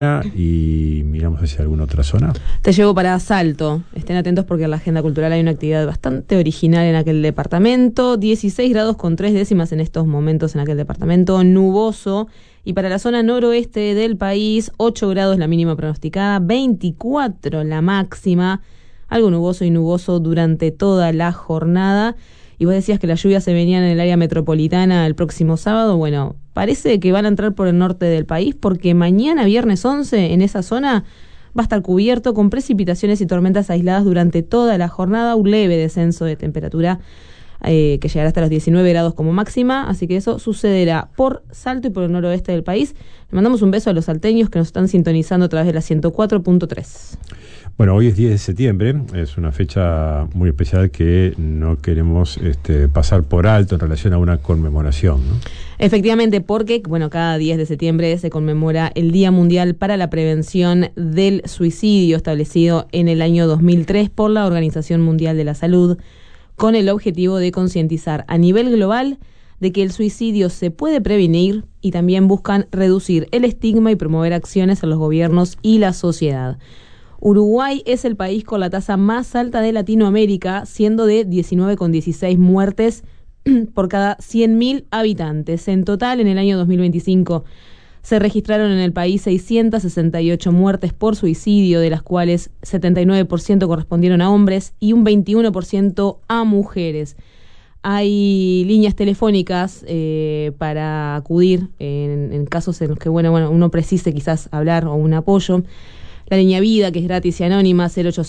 Y miramos hacia alguna otra zona. Te llevo para Salto. Estén atentos porque en la agenda cultural hay una actividad bastante original en aquel departamento. 16 grados con 3 décimas en estos momentos en aquel departamento. Nuboso. Y para la zona noroeste del país, 8 grados la mínima pronosticada, 24 la máxima. Algo nuboso y nuboso durante toda la jornada. Y vos decías que las lluvias se venían en el área metropolitana el próximo sábado. Bueno, parece que van a entrar por el norte del país porque mañana, viernes 11, en esa zona va a estar cubierto con precipitaciones y tormentas aisladas durante toda la jornada. Un leve descenso de temperatura que llegará hasta los 19 grados como máxima. Así que eso sucederá por Salto y por el noroeste del país. Le mandamos un beso a los salteños que nos están sintonizando a través de la 104.3. Bueno, hoy es 10 de septiembre, es una fecha muy especial que no queremos pasar por alto en relación a una conmemoración, ¿no? Efectivamente, porque cada 10 de septiembre se conmemora el Día Mundial para la Prevención del Suicidio, establecido en el año 2003 por la Organización Mundial de la Salud, con el objetivo de concientizar a nivel global de que el suicidio se puede prevenir, y también buscan reducir el estigma y promover acciones en los gobiernos y la sociedad. Uruguay es el país con la tasa más alta de Latinoamérica, siendo de 19,16 muertes por cada 100.000 habitantes. En total, en el año 2025, se registraron en el país 668 muertes por suicidio, de las cuales 79% correspondieron a hombres y un 21% a mujeres. Hay líneas telefónicas para acudir en casos en los que uno precise quizás hablar o un apoyo. La línea Vida, que es gratis y anónima,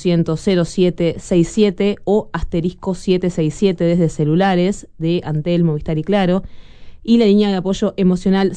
0800-0767 o *767 desde celulares de Antel, Movistar y Claro. Y la línea de apoyo emocional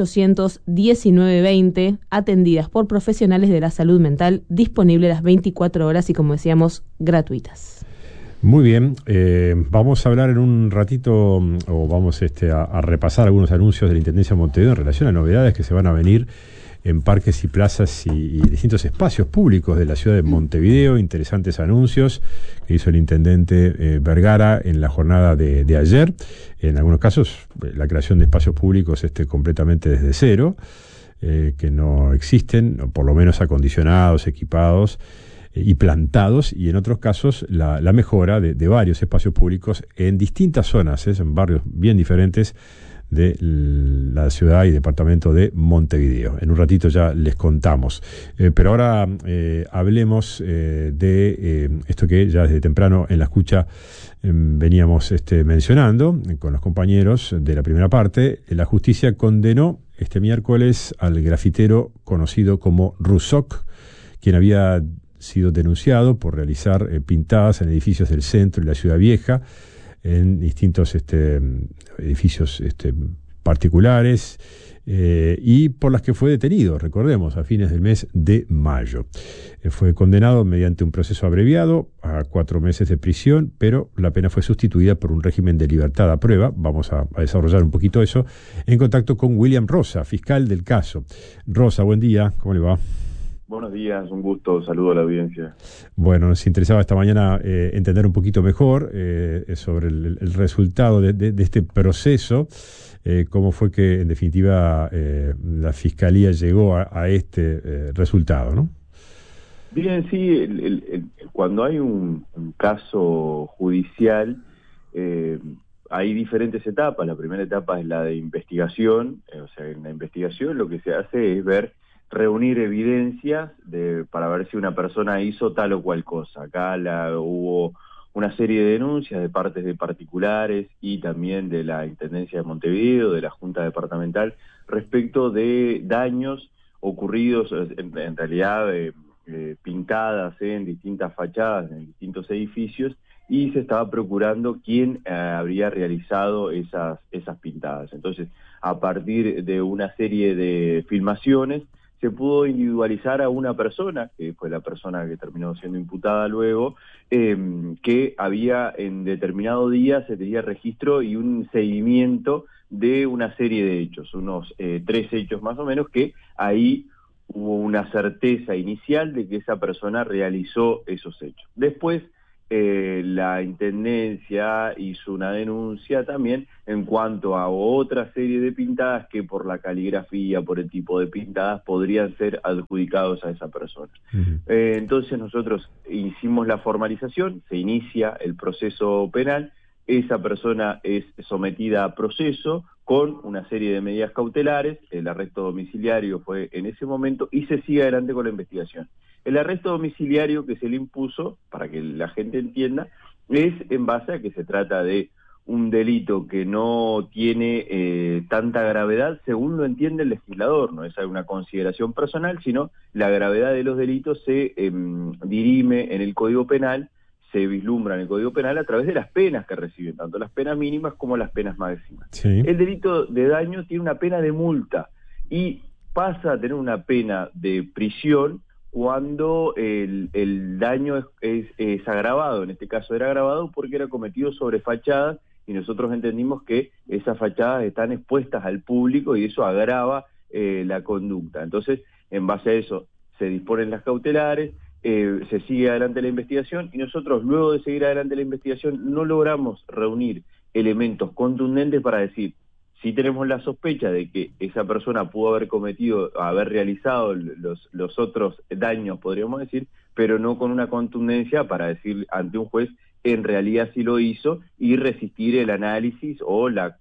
0800-1920, atendidas por profesionales de la salud mental, disponible las 24 horas y, como decíamos, gratuitas. Muy bien, vamos a hablar en un ratito, o vamos a repasar algunos anuncios de la Intendencia de Montevideo en relación a novedades que se van a venir en parques y plazas y distintos espacios públicos de la ciudad de Montevideo. Interesantes anuncios que hizo el intendente Vergara en la jornada de ayer. En algunos casos, la creación de espacios públicos completamente desde cero, que no existen, o por lo menos acondicionados, equipados y plantados, y en otros casos la mejora de varios espacios públicos en distintas zonas, en barrios bien diferentes de la ciudad y departamento de Montevideo. En un ratito ya les contamos. Pero ahora hablemos de esto que ya desde temprano en la escucha veníamos mencionando con los compañeros de la primera parte. La justicia condenó este miércoles al grafitero conocido como Rusock, quien había sido denunciado por realizar pintadas en edificios del centro y la Ciudad Vieja, en distintos edificios particulares, y por las que fue detenido, recordemos, a fines del mes de mayo. Fue condenado mediante un proceso abreviado a 4 meses de prisión, pero la pena fue sustituida por un régimen de libertad a prueba. Vamos a desarrollar un poquito eso en contacto con William Rosa, fiscal del caso. Rosa, buen día, ¿cómo le va? Buenos días, un gusto, saludo a la audiencia. Bueno, nos interesaba esta mañana entender un poquito mejor sobre el resultado de este proceso, cómo fue que en definitiva la Fiscalía llegó a este resultado, ¿no? Bien, sí, cuando hay un caso judicial hay diferentes etapas. La primera etapa es la de investigación, o sea, en la investigación lo que se hace es reunir evidencias para ver si una persona hizo tal o cual cosa. Acá hubo una serie de denuncias de partes de particulares y también de la Intendencia de Montevideo, de la Junta Departamental, respecto de daños ocurridos, en realidad pintadas en distintas fachadas, en distintos edificios, y se estaba procurando quién habría realizado esas pintadas. Entonces, a partir de una serie de filmaciones, se pudo individualizar a una persona, que fue la persona que terminó siendo imputada luego, que había en determinado día se tenía registro y un seguimiento de una serie de hechos, unos 3 hechos más o menos, que ahí hubo una certeza inicial de que esa persona realizó esos hechos. Después, la Intendencia hizo una denuncia también en cuanto a otra serie de pintadas que por la caligrafía, por el tipo de pintadas, podrían ser adjudicados a esa persona. Entonces nosotros hicimos la formalización, se inicia el proceso penal, esa persona es sometida a proceso con una serie de medidas cautelares, el arresto domiciliario fue en ese momento y se sigue adelante con la investigación. El arresto domiciliario que se le impuso, para que la gente entienda, es en base a que se trata de un delito que no tiene tanta gravedad, según lo entiende el legislador, no es una consideración personal, sino la gravedad de los delitos se dirime en el Código Penal, se vislumbra en el Código Penal a través de las penas que reciben, tanto las penas mínimas como las penas máximas. Sí. El delito de daño tiene una pena de multa y pasa a tener una pena de prisión cuando el daño es agravado. En este caso era agravado porque era cometido sobre fachadas y nosotros entendimos que esas fachadas están expuestas al público y eso agrava la conducta. Entonces, en base a eso, se disponen las cautelares, se sigue adelante la investigación y nosotros, luego de seguir adelante la investigación, no logramos reunir elementos contundentes para decir si tenemos la sospecha de que esa persona pudo haber realizado los otros daños, podríamos decir, pero no con una contundencia para decir ante un juez en realidad sí lo hizo y resistir el análisis o la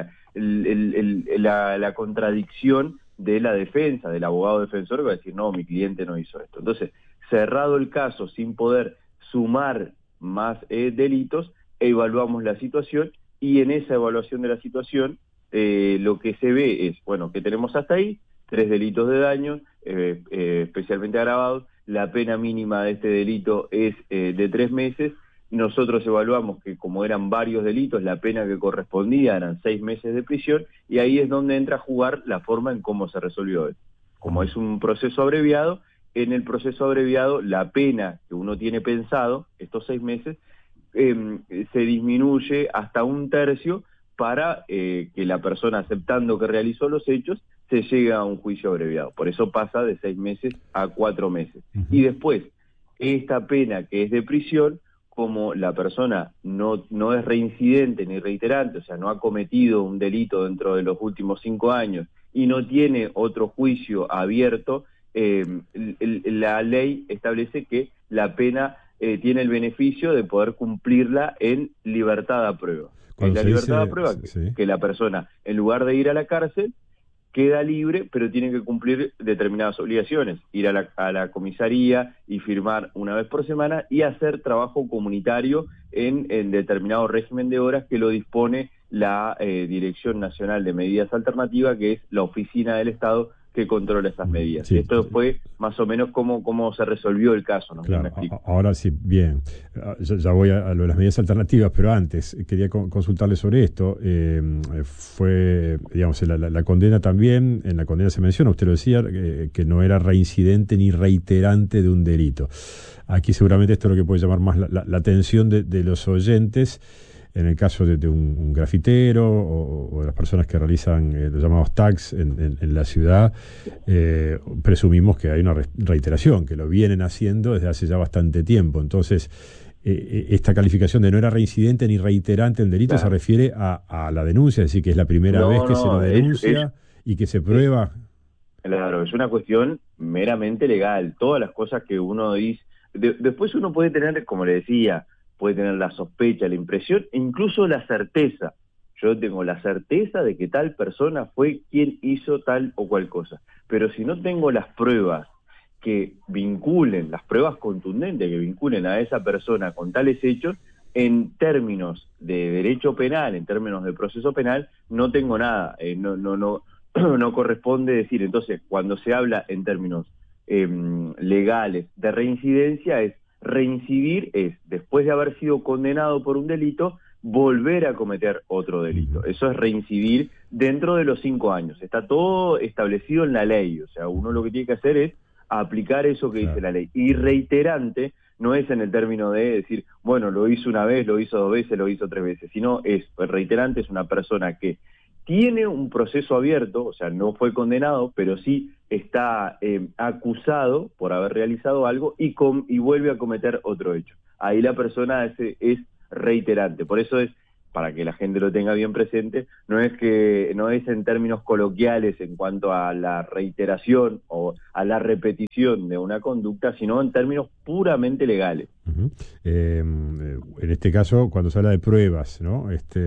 contradicción de la defensa, del abogado defensor que va a decir no, mi cliente no hizo esto. Entonces, cerrado el caso sin poder sumar más delitos, evaluamos la situación y en esa evaluación de la situación lo que se ve es, bueno, que tenemos hasta ahí 3 delitos de daño, especialmente agravados, la pena mínima de este delito es de 3 meses, nosotros evaluamos que como eran varios delitos, la pena que correspondía eran 6 meses de prisión, y ahí es donde entra a jugar la forma en cómo se resolvió esto. Como es un proceso abreviado, en el proceso abreviado la pena que uno tiene pensado, estos 6 meses, se disminuye hasta 1/3 para que la persona, aceptando que realizó los hechos, se llegue a un juicio abreviado. Por eso pasa de 6 meses a 4 meses. Y después, esta pena que es de prisión, como la persona no es reincidente ni reiterante, o sea, no ha cometido un delito dentro de los últimos 5 años y no tiene otro juicio abierto, la ley establece que la pena tiene el beneficio de poder cumplirla en libertad a prueba. Es la libertad a prueba que la persona, en lugar de ir a la cárcel, queda libre, pero tiene que cumplir determinadas obligaciones, ir a la comisaría y firmar una vez por semana y hacer trabajo comunitario en determinado régimen de horas que lo dispone la Dirección Nacional de Medidas Alternativas, que es la oficina del Estado que controla esas medidas. Sí. Esto fue más o menos cómo se resolvió el caso, ¿no? Claro, ahora sí, bien. Ya voy a lo de las medidas alternativas, pero antes quería consultarle sobre esto. Fue, digamos, la condena también, en la condena se menciona, usted lo decía, que no era reincidente ni reiterante de un delito. Aquí seguramente esto es lo que puede llamar más la atención de los oyentes. En el caso de un grafitero o de las personas que realizan los llamados tags en la ciudad, presumimos que hay una reiteración, que lo vienen haciendo desde hace ya bastante tiempo. Entonces, esta calificación de no era reincidente ni reiterante el delito, claro, se refiere a la denuncia, es decir, que es la primera vez que se lo denuncia y que se prueba. Claro, es una cuestión meramente legal. Todas las cosas que uno dice... después uno puede tener, como le decía, puede tener la sospecha, la impresión, e incluso la certeza. Yo tengo la certeza de que tal persona fue quien hizo tal o cual cosa. Pero si no tengo las pruebas que vinculen, las pruebas contundentes que vinculen a esa persona con tales hechos, en términos de derecho penal, en términos de proceso penal, no tengo nada. No corresponde decir. Entonces, cuando se habla en términos legales de reincidencia, reincidir es, después de haber sido condenado por un delito, volver a cometer otro delito. Eso es reincidir dentro de los 5 años. Está todo establecido en la ley. O sea, uno lo que tiene que hacer es aplicar eso que dice la ley. Y reiterante no es en el término de decir, bueno, lo hizo una vez, lo hizo 2 veces, lo hizo 3 veces, sino reiterante es una persona que tiene un proceso abierto, o sea, no fue condenado, pero sí está acusado por haber realizado algo y vuelve a cometer otro hecho. Ahí la persona es reiterante, por eso es, para que la gente lo tenga bien presente, no es en términos coloquiales en cuanto a la reiteración o a la repetición de una conducta, sino en términos puramente legales. Uh-huh. En este caso, cuando se habla de pruebas, ¿no?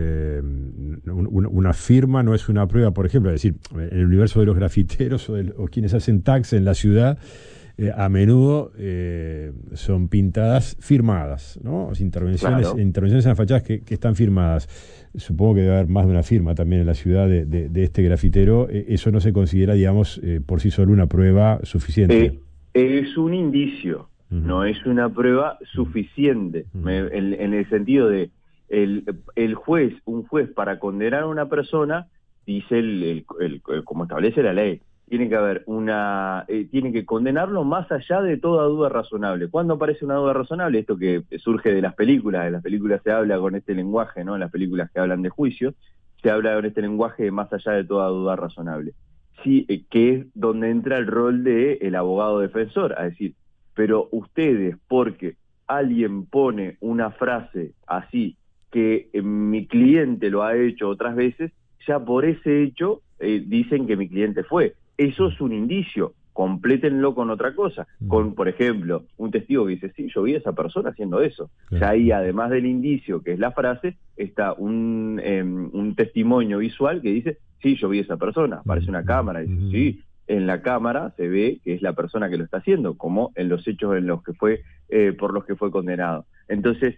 Una firma no es una prueba, por ejemplo, es decir, en el universo de los grafiteros o quienes hacen tags en la ciudad, a menudo son pintadas firmadas, ¿no? Intervenciones en las fachadas que están firmadas. Supongo que debe haber más de una firma también en la ciudad de este grafitero. Eso no se considera, digamos, por sí solo una prueba suficiente. Es un indicio, no es una prueba suficiente, en el sentido de un juez para condenar a una persona, dice como establece la ley, tiene que haber tiene que condenarlo más allá de toda duda razonable. ¿Cuándo aparece una duda razonable? Esto que surge de las películas se habla con este lenguaje, ¿no? En las películas que hablan de juicio, se habla con este lenguaje de más allá de toda duda razonable. Sí, que es donde entra el rol de el abogado defensor, a decir, pero ustedes, porque alguien pone una frase así, que mi cliente lo ha hecho otras veces, ya por ese hecho dicen que mi cliente fue. Eso es un indicio, complétenlo con otra cosa, con, por ejemplo, un testigo que dice, sí, yo vi a esa persona haciendo eso. Ya ahí, además del indicio, que es la frase, está un testimonio visual que dice, sí, yo vi a esa persona, aparece una cámara, y dice, sí, en la cámara se ve que es la persona que lo está haciendo, como en los hechos en los que por los que fue condenado. Entonces,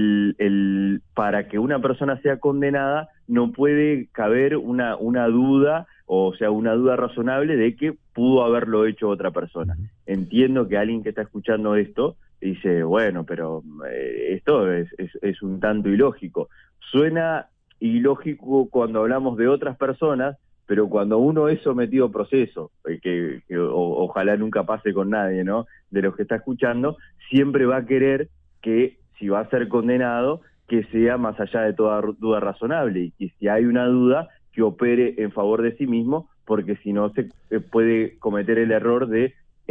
para que una persona sea condenada, no puede caber una duda, o sea, una duda razonable de que pudo haberlo hecho otra persona. Entiendo que alguien que está escuchando esto dice, bueno, pero esto es un tanto ilógico. Suena ilógico cuando hablamos de otras personas, pero cuando uno es sometido a proceso, que ojalá nunca pase con nadie, ¿no?, de los que está escuchando, siempre va a querer que, si va a ser condenado, que sea más allá de toda duda razonable, y que si hay una duda, que opere en favor de sí mismo, porque si no se puede cometer el error de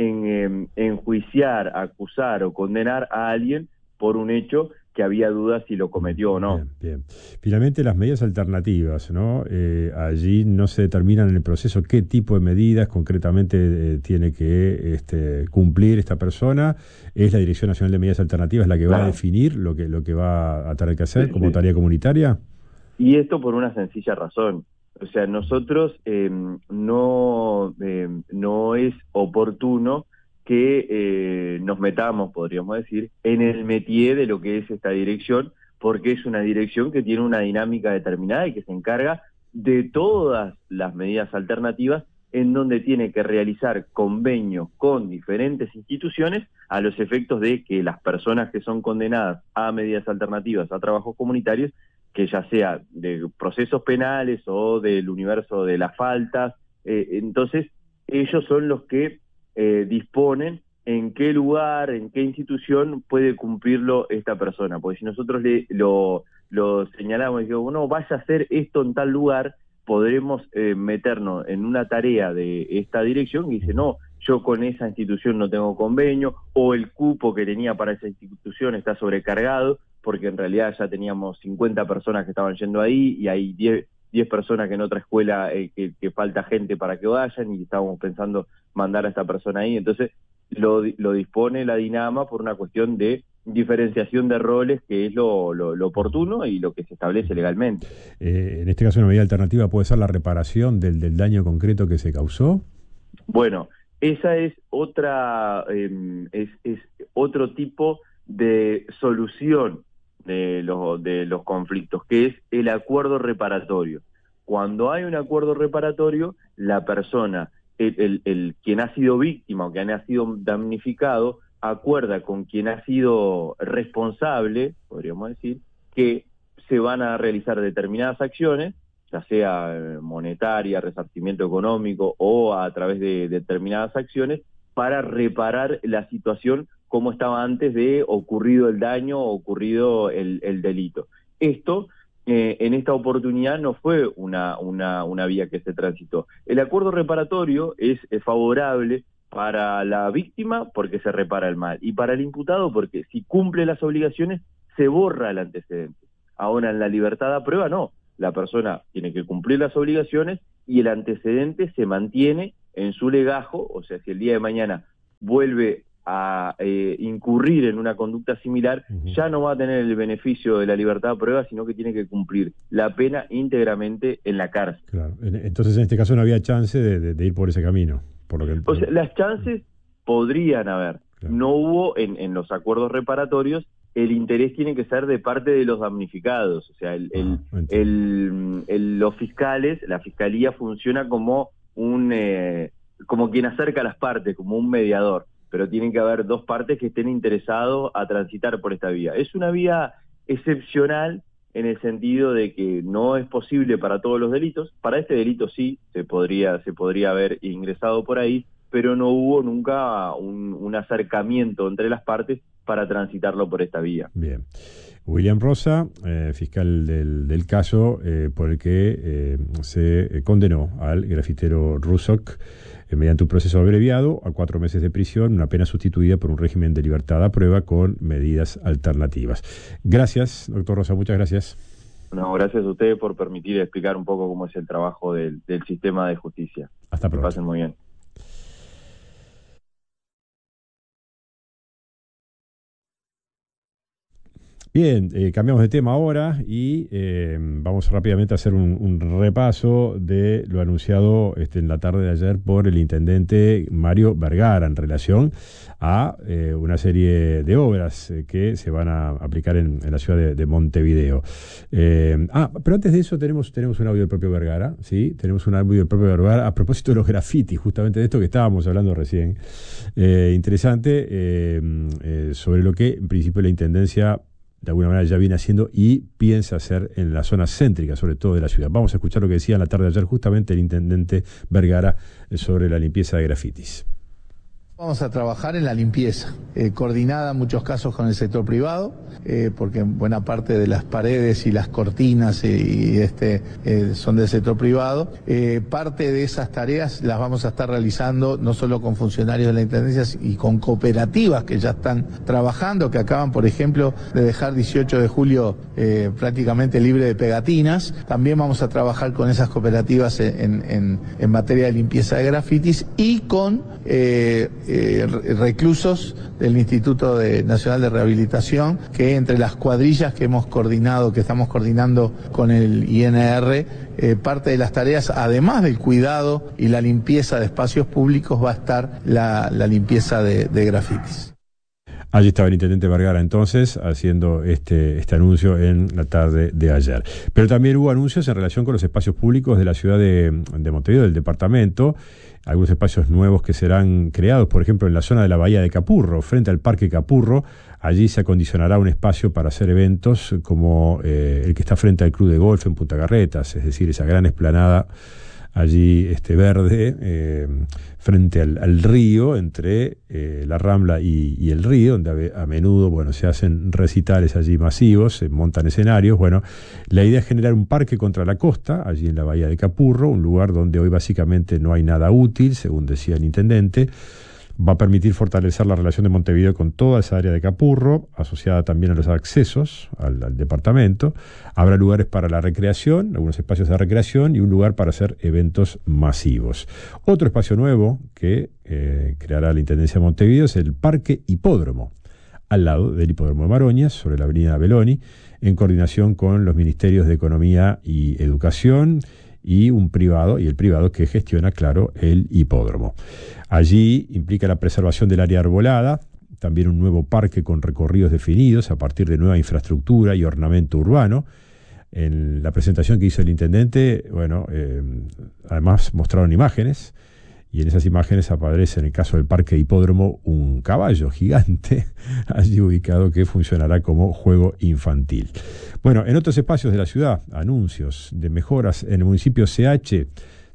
enjuiciar, acusar o condenar a alguien por un hecho que había dudas si lo cometió o no. Bien. Finalmente, las medidas alternativas, ¿no? Allí no se determinan en el proceso qué tipo de medidas concretamente tiene que cumplir esta persona. ¿Es la Dirección Nacional de Medidas Alternativas la que va a definir lo que va a tener que hacer como tarea comunitaria? Y esto por una sencilla razón. O sea, nosotros no es oportuno que nos metamos, podríamos decir, en el métier de lo que es esta dirección, porque es una dirección que tiene una dinámica determinada y que se encarga de todas las medidas alternativas, en donde tiene que realizar convenios con diferentes instituciones a los efectos de que las personas que son condenadas a medidas alternativas, a trabajos comunitarios, que ya sea de procesos penales o del universo de las faltas, entonces ellos son los que disponen en qué lugar, en qué institución puede cumplirlo esta persona, porque si nosotros lo señalamos y decimos, no, vaya a hacer esto en tal lugar, podremos meternos en una tarea de esta dirección y dice, no, yo con esa institución no tengo convenio, o el cupo que tenía para esa institución está sobrecargado, porque en realidad ya teníamos 50 personas que estaban yendo ahí, y hay 10 personas que en otra escuela que falta gente para que vayan, y estábamos pensando mandar a esta persona ahí. Entonces lo dispone la Dinama por una cuestión de diferenciación de roles, que es lo oportuno y lo que se establece legalmente. En este caso, una medida alternativa puede ser la reparación del daño concreto que se causó. Bueno, esa es otra es otro tipo de solución de los conflictos, que es el acuerdo reparatorio. Cuando hay un acuerdo reparatorio, la persona, quien ha sido víctima o quien ha sido damnificado, acuerda con quien ha sido responsable, podríamos decir, que se van a realizar determinadas acciones, ya sea monetaria, resarcimiento económico o a través de determinadas acciones, para reparar la situación como estaba antes de ocurrido el daño o ocurrido el delito. Esto en esta oportunidad no fue una vía que se transitó. El acuerdo reparatorio es favorable para la víctima porque se repara el mal, y para el imputado porque si cumple las obligaciones se borra el antecedente. Ahora en la libertad a prueba no, la persona tiene que cumplir las obligaciones y el antecedente se mantiene en su legajo, o sea, si el día de mañana vuelve a incurrir en una conducta similar, ya no va a tener el beneficio de la libertad a prueba, sino que tiene que cumplir la pena íntegramente en la cárcel. Claro. Entonces en este caso no había chance de ir por ese camino. Por lo que... O sea, las chances podrían haber. Claro. No hubo en los acuerdos reparatorios, el interés tiene que ser de parte de los damnificados. O sea, los fiscales, la fiscalía funciona como como quien acerca a las partes, como un mediador. Pero tienen que haber dos partes que estén interesados a transitar por esta vía. Es una vía excepcional en el sentido de que no es posible para todos los delitos. Para este delito sí se podría haber ingresado por ahí, pero no hubo nunca un acercamiento entre las partes para transitarlo por esta vía. Bien. William Rosa, fiscal del caso por el que se condenó al grafitero Rusok mediante un proceso abreviado a 4 meses de prisión, una pena sustituida por un régimen de libertad a prueba con medidas alternativas. Gracias, doctor Rosa, muchas gracias. No, gracias a ustedes por permitir explicar un poco cómo es el trabajo del sistema de justicia. Hasta pronto. Que pasen muy bien. Bien, cambiamos de tema ahora y vamos rápidamente a hacer un repaso de lo anunciado en la tarde de ayer por el intendente Mario Vergara en relación a una serie de obras que se van a aplicar en la ciudad de Montevideo. Pero antes de eso tenemos un audio del propio Vergara, ¿sí? Tenemos un audio del propio Vergara a propósito de los grafitis, justamente de esto que estábamos hablando recién. Interesante, sobre lo que en principio la intendencia de alguna manera ya viene haciendo y piensa hacer en la zona céntrica, sobre todo de la ciudad. Vamos a escuchar lo que decía en la tarde de ayer justamente el intendente Vergara sobre la limpieza de grafitis. Vamos a trabajar en la limpieza, coordinada en muchos casos con el sector privado, porque buena parte de las paredes y las cortinas son del sector privado. Parte de esas tareas las vamos a estar realizando no solo con funcionarios de la Intendencia y con cooperativas que ya están trabajando, que acaban, por ejemplo, de dejar 18 de julio prácticamente libre de pegatinas. También vamos a trabajar con esas cooperativas en materia de limpieza de grafitis y con reclusos del Instituto Nacional de Rehabilitación, que entre las cuadrillas que estamos coordinando con el INR, parte de las tareas, además del cuidado y la limpieza de espacios públicos, va a estar la limpieza de grafitis. Allí estaba el intendente Vergara entonces haciendo este anuncio en la tarde de ayer. Pero también hubo anuncios en relación con los espacios públicos de la ciudad de Montevideo, del departamento, algunos espacios nuevos que serán creados, por ejemplo, en la zona de la Bahía de Capurro, frente al Parque Capurro. Allí se acondicionará un espacio para hacer eventos como el que está frente al Club de Golf en Punta Carretas, es decir, esa gran explanada allí verde, frente al río, entre la Rambla y el río, donde a menudo se hacen recitales allí masivos, se montan escenarios. Bueno, la idea es generar un parque contra la costa, allí en la Bahía de Capurro, un lugar donde hoy básicamente no hay nada útil, según decía el intendente. Va a permitir fortalecer la relación de Montevideo con toda esa área de Capurro, asociada también a los accesos al departamento. Habrá lugares para la recreación, algunos espacios de recreación y un lugar para hacer eventos masivos. Otro espacio nuevo que creará la Intendencia de Montevideo es el Parque Hipódromo, al lado del Hipódromo de Maroñas, sobre la avenida Beloni, en coordinación con los Ministerios de Economía y Educación y el privado que gestiona, claro, el hipódromo. Allí implica la preservación del área arbolada, también un nuevo parque con recorridos definidos a partir de nueva infraestructura y ornamento urbano. En la presentación que hizo el intendente, además mostraron imágenes, y en esas imágenes aparece, en el caso del Parque Hipódromo, un caballo gigante allí ubicado que funcionará como juego infantil. Bueno, en otros espacios de la ciudad, anuncios de mejoras en el municipio CH.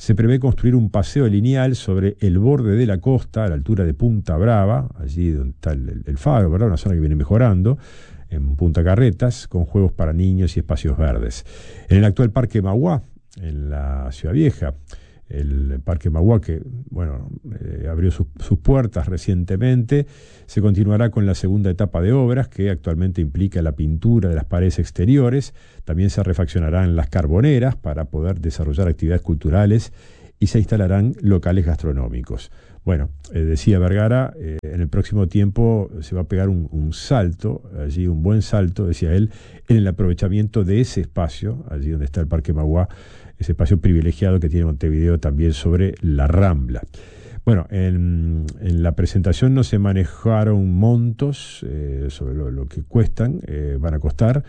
Se prevé construir un paseo lineal sobre el borde de la costa, a la altura de Punta Brava, allí donde está el faro, ¿verdad? Una zona que viene mejorando, en Punta Carretas, con juegos para niños y espacios verdes. En el actual Parque Mauá, en la Ciudad Vieja, el Parque Mauá, que abrió sus puertas recientemente, se continuará con la segunda etapa de obras, que actualmente implica la pintura de las paredes exteriores. También se refaccionarán las carboneras para poder desarrollar actividades culturales y se instalarán locales gastronómicos. Bueno, decía Vergara, en el próximo tiempo se va a pegar un salto, allí un buen salto, decía él, en el aprovechamiento de ese espacio, allí donde está el Parque Mauá, ese espacio privilegiado que tiene Montevideo también sobre la Rambla. Bueno, en la presentación no se manejaron montos sobre lo que van a costar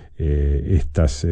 estas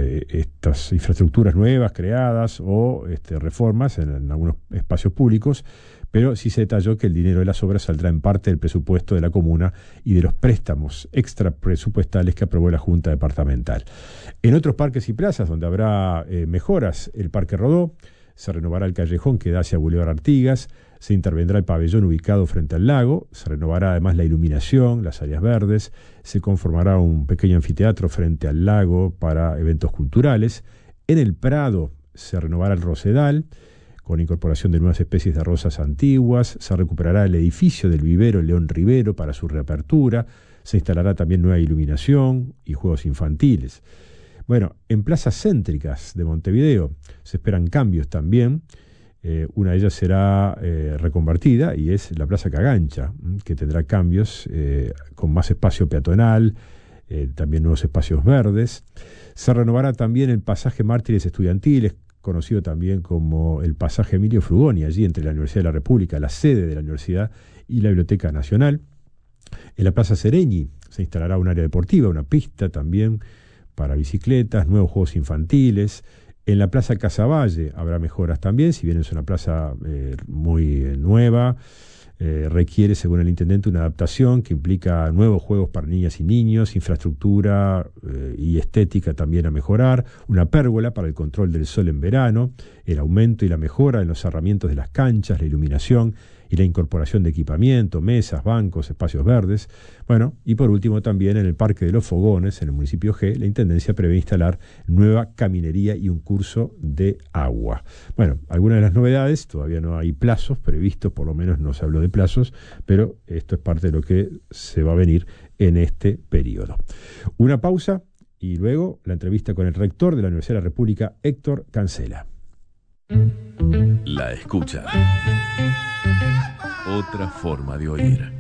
infraestructuras nuevas creadas o reformas en algunos espacios públicos, pero sí se detalló que el dinero de las obras saldrá en parte del presupuesto de la comuna y de los préstamos extrapresupuestales que aprobó la Junta Departamental. En otros parques y plazas donde habrá mejoras, el Parque Rodó, se renovará el callejón que da hacia Boulevard Artigas, se intervendrá el pabellón ubicado frente al lago, se renovará además la iluminación, las áreas verdes, se conformará un pequeño anfiteatro frente al lago para eventos culturales. En el Prado se renovará el Rosedal, con incorporación de nuevas especies de rosas antiguas, se recuperará el edificio del vivero León Rivero para su reapertura, se instalará también nueva iluminación y juegos infantiles. Bueno, en plazas céntricas de Montevideo se esperan cambios también. Una de ellas será reconvertida y es la Plaza Cagancha, que tendrá cambios con más espacio peatonal, también nuevos espacios verdes. Se renovará también el pasaje Mártires Estudiantiles, conocido también como el pasaje Emilio Frugoni, allí entre la Universidad de la República, la sede de la Universidad, y la Biblioteca Nacional. En la Plaza Sereñi se instalará un área deportiva, una pista también para bicicletas, nuevos juegos infantiles. En la Plaza Casavalle habrá mejoras también, si bien es una plaza muy nueva, requiere, según el intendente, una adaptación que implica nuevos juegos para niñas y niños, infraestructura y estética también a mejorar, una pérgola para el control del sol en verano, el aumento y la mejora en los cerramientos de las canchas, la iluminación y la incorporación de equipamiento, mesas, bancos, espacios verdes. Bueno, y por último también en el Parque de los Fogones, en el municipio G, la Intendencia prevé instalar nueva caminería y un curso de agua. Bueno, algunas de las novedades, todavía no hay plazos previstos, por lo menos no se habló de plazos, pero esto es parte de lo que se va a venir en este periodo. Una pausa y luego la entrevista con el rector de la Universidad de la República, Héctor Cancela. La escucha. Otra forma de oír.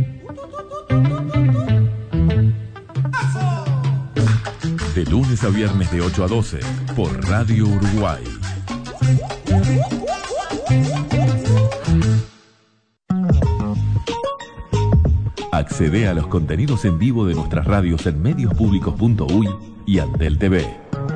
De lunes a viernes de 8 a 12 por Radio Uruguay. Accede a los contenidos en vivo de nuestras radios en mediospublicos.uy y Andel TV.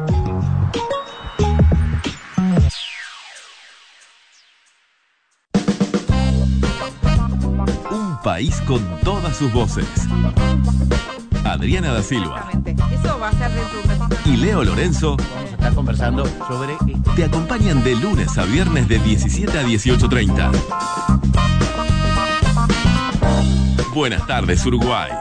País con todas sus voces. Adriana da Silva. Eso va a ser y Leo Lorenzo. Vamos a estar conversando sobre esto. Te acompañan de lunes a viernes de 17 a 18:30. Buenas tardes, Uruguay.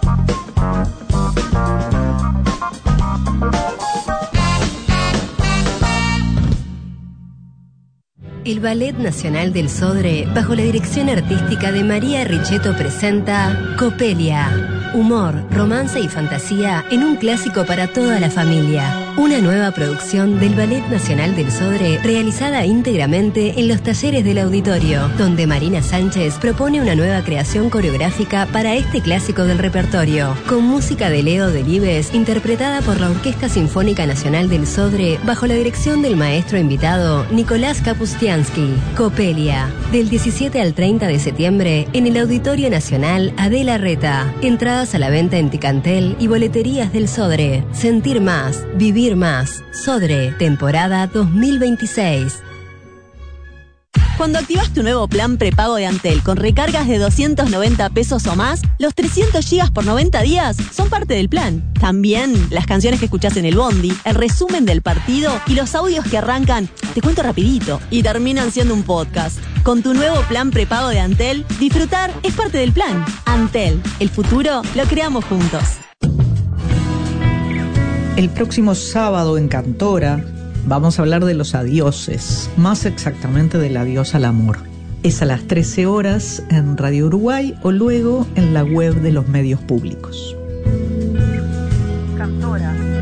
El Ballet Nacional del Sodre, bajo la dirección artística de María Richetto, presenta Copelia. Humor, romance y fantasía en un clásico para toda la familia. Una nueva producción del Ballet Nacional del Sodre, realizada íntegramente en los talleres del auditorio, donde Marina Sánchez propone una nueva creación coreográfica para este clásico del repertorio, con música de Leo Delibes, interpretada por la Orquesta Sinfónica Nacional del Sodre, bajo la dirección del maestro invitado Nicolás Kapustiansky. Copelia, del 17 al 30 de septiembre, en el Auditorio Nacional Adela Reta. Entradas a la venta en Ticantel y boleterías del Sodre. Sentir más, vivir más. Sodre, temporada 2026. Cuando activas tu nuevo plan prepago de Antel con recargas de 290 pesos o más, los 300 gigas por 90 días son parte del plan. También las canciones que escuchás en el bondi, el resumen del partido y los audios que arrancan, te cuento rapidito, y terminan siendo un podcast. Con tu nuevo plan prepago de Antel, disfrutar es parte del plan. Antel, el futuro lo creamos juntos. El próximo sábado en Cantora vamos a hablar de los adioses, más exactamente del adiós al amor. Es a las 13 horas en Radio Uruguay o luego en la web de los medios públicos. Cantora.